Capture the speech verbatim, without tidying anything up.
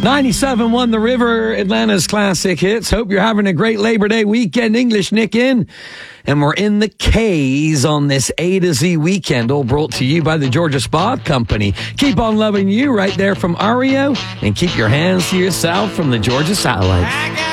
ninety-seven one The River, Atlanta's classic hits. Hope you're having a great Labor Day weekend. English Nick in. And we're in the K's on this A to Z weekend, all brought to you by the Georgia Spa Company. Keep on loving you right there from Ario, and keep your hands to yourself from the Georgia Satellites.